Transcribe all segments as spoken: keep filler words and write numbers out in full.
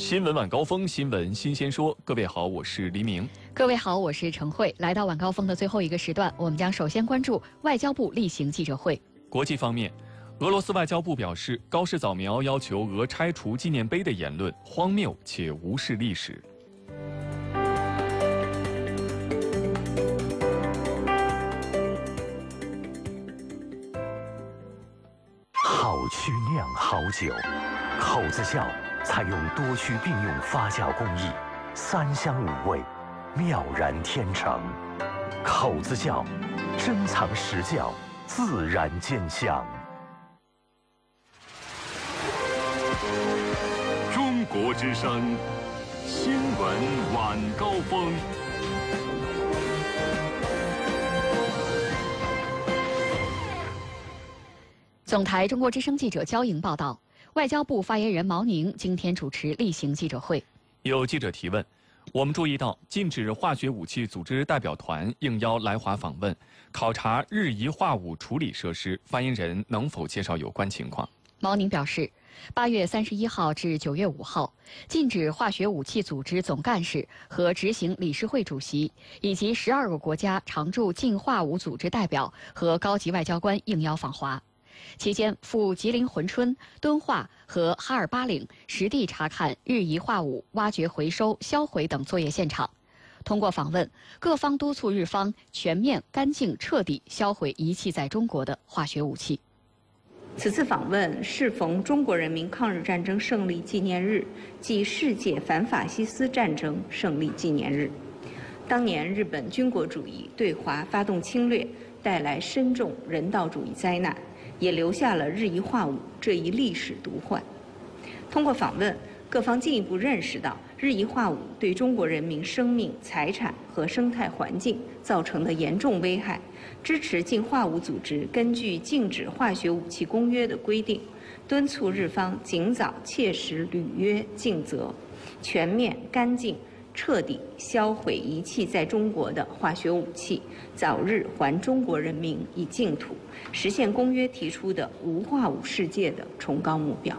新闻晚高峰，新闻新鲜说。各位好，我是黎明。 各位好，我是陈慧。来到晚高峰的最后一个时段，我们将首先关注外交部例行记者会。 国际方面，俄罗斯外交部表示，高市早苗要求俄拆除纪念碑的言论荒谬且无视历史。 好曲酿好酒，口子窖采用多区并用发酵工艺，三香五味，妙然天成。口子窖，珍藏实窖，自然见香。 中国之声，新闻晚高峰。 总台中国之声记者焦莹报道，外交部发言人毛宁今天主持例行记者会。 有记者提问，我们注意到禁止化学武器组织代表团应邀来华访问，考察日仪化武处理设施，发言人能否介绍有关情况？ 毛宁表示，八月三十一号至九月五号，禁止化学武器组织总干事和执行理事会主席以及十二个国家常驻禁化武组织代表和高级外交官应邀访华。期间赴吉林珲春、敦化和哈尔巴岭实地查看日仪化武挖掘、回收、销毁等作业现场。通过访问，各方督促日方全面、干净、彻底销毁遗弃在中国的化学武器。 此次访问适逢中国人民抗日战争胜利纪念日暨世界反法西斯战争胜利纪念日。当年日本军国主义对华发动侵略，带来深重人道主义灾难，也留下了日仪化武这一历史毒患。通过访问，各方进一步认识到日仪化武对中国人民生命、财产和生态环境造成的严重危害，支持禁化武组织根据《禁止化学武器公约》的规定，敦促日方尽早切实履约尽责，全面、干净、彻底销毁遗弃在中国的化学武器，早日还中国人民以净土，实现公约提出的无化武世界的崇高目标。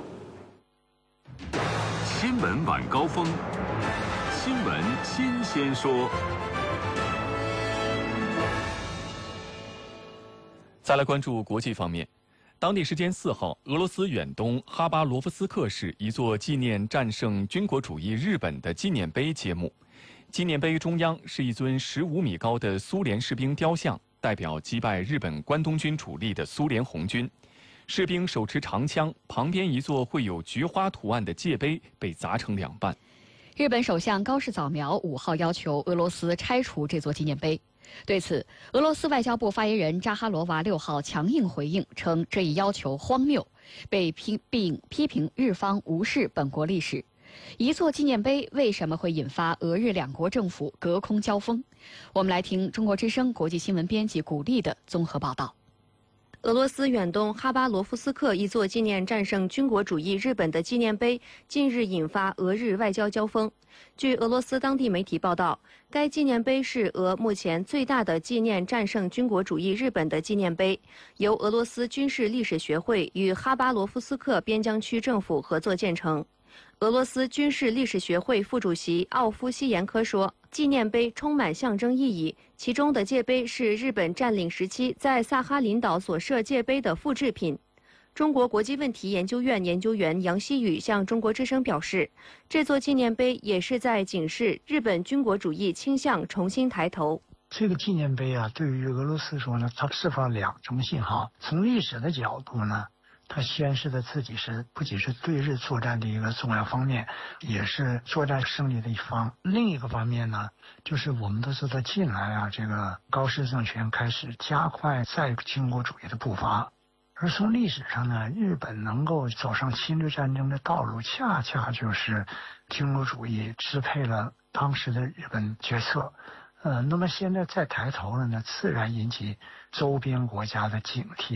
新闻晚高峰，新闻新鲜说。 再来关注国际方面，当地时间四号，俄罗斯远东哈巴罗夫斯克市一座纪念战胜军国主义日本的纪念碑揭幕。纪念碑中央是一尊十五米高的苏联士兵雕像，代表击败日本关东军主力的苏联红军。士兵手持长枪，旁边一座绘有菊花图案的界碑被砸成两半。 日本首相高市早苗五号要求俄罗斯拆除这座纪念碑。对此，俄罗斯外交部发言人扎哈罗娃六号强硬回应称，这一要求荒谬，被批并批评日方无视本国历史。一座纪念碑为什么会引发俄日两国政府隔空交锋？我们来听中国之声国际新闻编辑古丽的综合报道。 俄罗斯远东哈巴罗夫斯克一座纪念战胜军国主义日本的纪念碑近日引发俄日外交交锋。据俄罗斯当地媒体报道，该纪念碑是俄目前最大的纪念战胜军国主义日本的纪念碑，由俄罗斯军事历史学会与哈巴罗夫斯克边疆区政府合作建成。俄罗斯军事历史学会副主席奥夫西延科说，纪念碑充满象征意义，其中的界碑是日本占领时期在萨哈林岛所设界碑的复制品。中国国际问题研究院研究员杨希宇向中国之声表示，这座纪念碑也是在警示日本军国主义倾向重新抬头。 这个纪念碑啊，对于俄罗斯说呢，它释放两种信号。从历史的角度呢，它宣示的自己是不仅是对日作战的一个重要方面，也是作战胜利的一方。另一个方面呢，就是我们都知道近来啊，这个高市政权开始加快再军国主义的步伐。而从历史上呢，日本能够走上侵略战争的道路，恰恰就是军国主义支配了当时的日本决策。呃，那么现在再抬头了呢，自然引起周边国家的警惕。